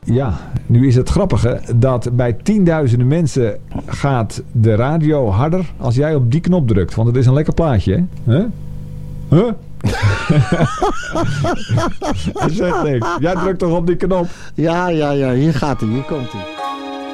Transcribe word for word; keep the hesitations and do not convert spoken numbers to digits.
Ja, nu is het grappige dat bij tienduizenden mensen gaat de radio harder als jij op die knop drukt. Want het is een lekker plaatje, hè? Huh? Huh? Hij zegt niks. Jij drukt toch op die knop? Ja, ja, ja. Hier gaat hij. Hier komt hij.